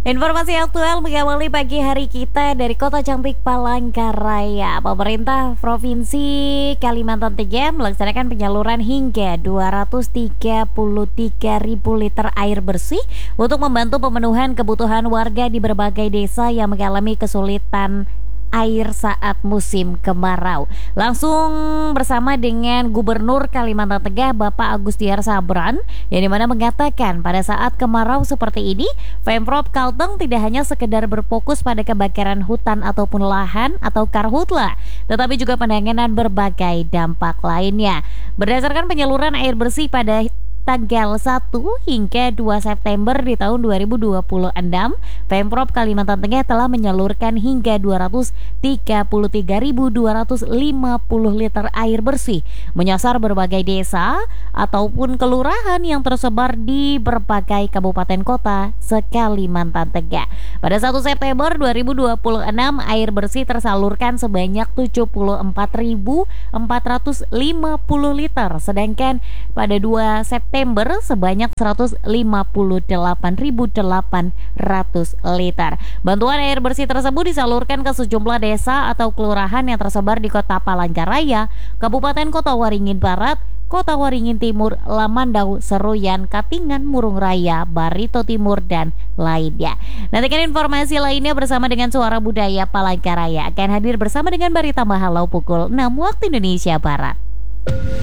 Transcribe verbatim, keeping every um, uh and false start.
Informasi aktual mengawali pagi hari kita dari Kota Cantik Palangkaraya. Pemerintah Provinsi Kalimantan Tengah melaksanakan penyaluran hingga dua ratus tiga puluh tiga ribu liter air bersih untuk membantu pemenuhan kebutuhan warga di berbagai desa yang mengalami kesulitan air saat musim kemarau. Langsung bersama dengan Gubernur Kalimantan Tengah Bapak Agustiar Sabran, yang dimana mengatakan pada saat kemarau seperti ini Pemprov Kalteng tidak hanya sekedar berfokus pada kebakaran hutan ataupun lahan atau karhutla, tetapi juga penanganan berbagai dampak lainnya. Berdasarkan penyaluran air bersih pada tanggal satu hingga dua September di tahun dua ribu dua puluh enam, Pemprov Kalimantan Tengah telah menyalurkan hingga dua ratus tiga puluh tiga ribu dua ratus lima puluh liter air bersih menyasar berbagai desa ataupun kelurahan yang tersebar di berbagai kabupaten kota se-Kalimantan Tengah. Pada satu September dua ribu dua puluh enam, air bersih tersalurkan sebanyak tujuh puluh empat ribu empat ratus lima puluh liter, sedangkan pada dua September sebanyak seratus lima puluh delapan ribu delapan ratus liter. Bantuan air bersih tersebut disalurkan ke sejumlah desa atau kelurahan yang tersebar di Kota Palangkaraya, Kabupaten Kota Waringin Barat, Kota Waringin Timur, Lamandau, Seruyan, Katingan, Murung Raya, Barito Timur, dan lainnya. Nantikan informasi lainnya bersama dengan Suara Budaya Palangkaraya akan hadir bersama dengan Barita Mahalau pukul enam waktu Indonesia Barat.